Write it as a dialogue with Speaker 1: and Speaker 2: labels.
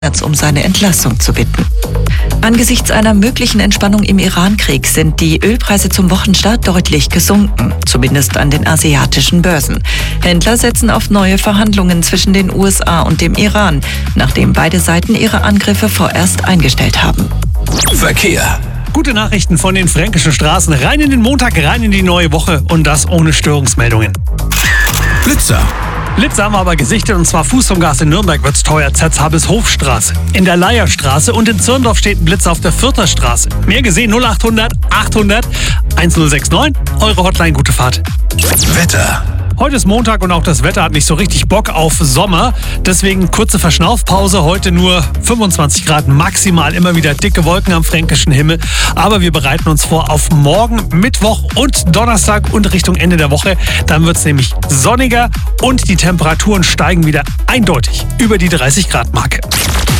Speaker 1: um seine Entlassung zu bitten. Angesichts einer möglichen Entspannung im Iran-Krieg sind die Ölpreise zum Wochenstart deutlich gesunken, zumindest an den asiatischen Börsen. Händler setzen auf neue Verhandlungen zwischen den USA und dem Iran, nachdem beide Seiten ihre Angriffe vorerst eingestellt haben.
Speaker 2: Verkehr.
Speaker 3: Gute Nachrichten von den fränkischen Straßen. Rein in den Montag, rein in die neue Woche und das ohne Störungsmeldungen.
Speaker 2: Blitzer.
Speaker 3: Blitze haben wir aber gesichtet, und zwar Fußgängergasse in Nürnberg wird's teuer, Zetzha bis Hofstraße. In der Leierstraße und in Zirndorf steht ein Blitzer auf der Fürther Straße. Mehr gesehen 0800 800 1069. Eure Hotline, gute Fahrt.
Speaker 2: Wetter.
Speaker 3: Heute ist Montag und auch das Wetter hat nicht so richtig Bock auf Sommer. Deswegen kurze Verschnaufpause. Heute nur 25 Grad maximal, immer wieder dicke Wolken am fränkischen Himmel. Aber wir bereiten uns vor auf morgen, Mittwoch und Donnerstag und Richtung Ende der Woche. Dann wird es nämlich sonniger und die Temperaturen steigen wieder eindeutig über die 30 Grad Marke.